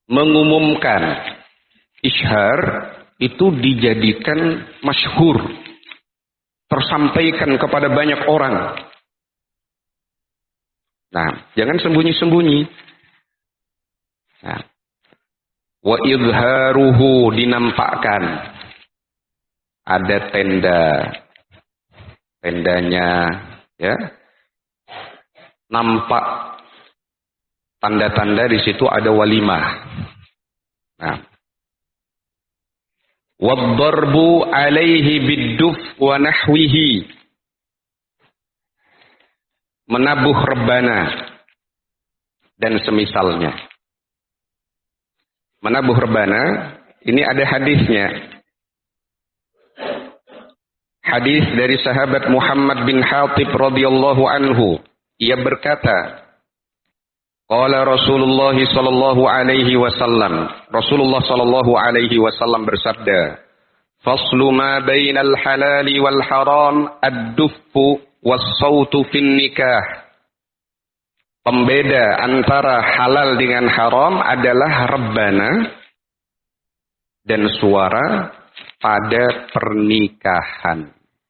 mengumumkan. Isyhar itu dijadikan masyhur, tersampaikan kepada banyak orang. Nah, jangan sembunyi-sembunyi. Nah, wa izharuhu, dinampakkan. Ada tendanya, ya. Nampak tanda-tanda di situ ada walimah. Nah, wad-darbu alaihi bid-duf wa nahwihi, menabuh rebana dan semisalnya. Menabuh rebana, ini ada hadisnya. Hadis dari sahabat Muhammad bin Hatib radhiyallahu anhu. Ia berkata, qala Rasulullah sallallahu alaihi wasallam. Rasulullah sallallahu alaihi wasallam bersabda, faslu ma bainal halali wal haram ad-duffu was-sautu fin nikah. Pembeda antara halal dengan haram adalah rebana dan suara pada pernikahan.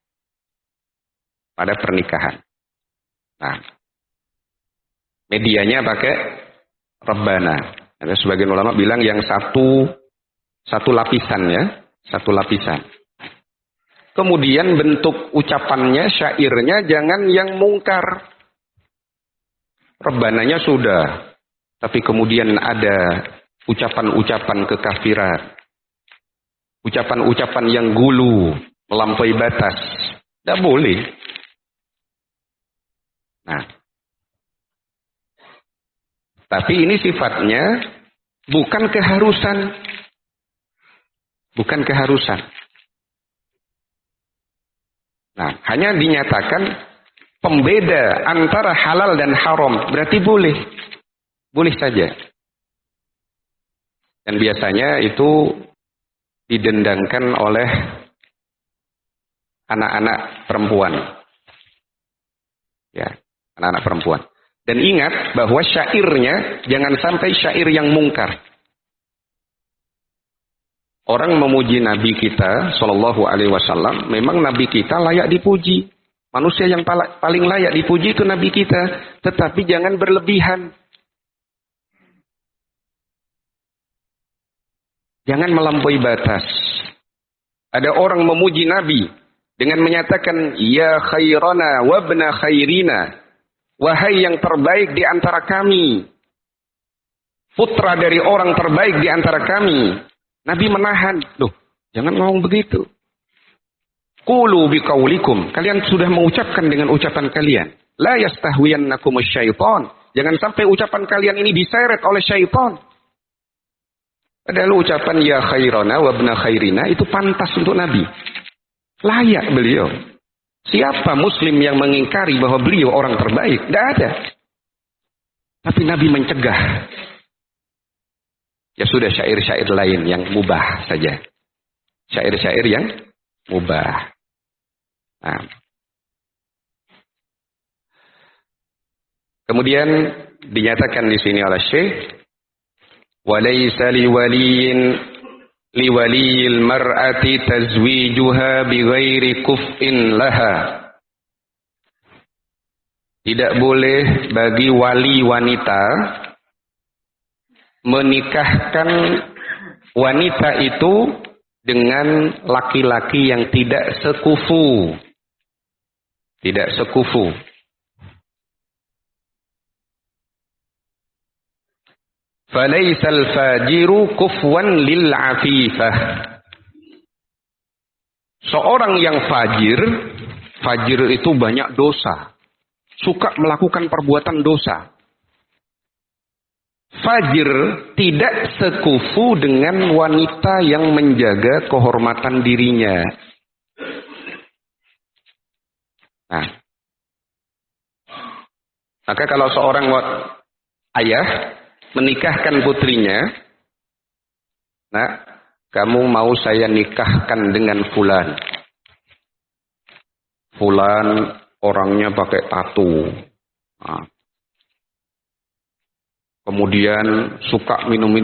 Pada pernikahan. Nah, medianya pakai rebana. Ada sebagian ulama bilang yang satu lapisan, ya, satu lapisan. Kemudian bentuk ucapannya, syairnya jangan yang mungkar. Rebananya sudah, tapi kemudian ada ucapan-ucapan kekafiran, ucapan-ucapan yang gulu, melampaui batas. Tidak boleh. Nah, tapi ini sifatnya bukan keharusan. Bukan keharusan. Nah, hanya dinyatakan pembeda antara halal dan haram. Berarti boleh. Boleh saja. Dan biasanya itu didendangkan oleh anak-anak perempuan. Ya, anak-anak perempuan. Dan ingat bahwa syairnya jangan sampai syair yang mungkar. Orang memuji Nabi kita Shallallahu Alaihi Wasallam, memang Nabi kita layak dipuji. Manusia yang paling layak dipuji itu Nabi kita. Tetapi jangan berlebihan. Jangan melampaui batas. Ada orang memuji Nabi dengan menyatakan, ya khairana wabna khairina. Wahai yang terbaik di antara kami. Putra dari orang terbaik di antara kami. Nabi menahan. Loh, jangan ngomong begitu. Qulu biqaulikum. Kalian sudah mengucapkan dengan ucapan kalian. La yastahwiyannakumus syaitan. Jangan sampai ucapan kalian ini diseret oleh syaitan. Padahal ucapan ya khairana wabna khairina itu pantas untuk Nabi. Layak beliau. Siapa muslim yang mengingkari bahwa beliau orang terbaik? Tidak ada. Tapi Nabi mencegah. Ya sudah, syair-syair lain yang mubah saja. Syair-syair yang mubah. Nah. Kemudian dinyatakan di sini oleh Syekh, walaysa liwaliyil mar'ati tazwijuha bighairi kuf'in laha. Tidak boleh bagi wali wanita menikahkan wanita itu dengan laki-laki yang tidak sekufu. Tidak sekufu. Falaisal fajiru kufwan lil afifah. Seorang yang fajir itu banyak dosa. Suka melakukan perbuatan dosa. Fajir tidak sekufu dengan wanita yang menjaga kehormatan dirinya. Nah, maka kalau seorang ayah menikahkan putrinya, nah, kamu mau saya nikahkan dengan fulan. Fulan orangnya pakai tato. Nah, kemudian suka minum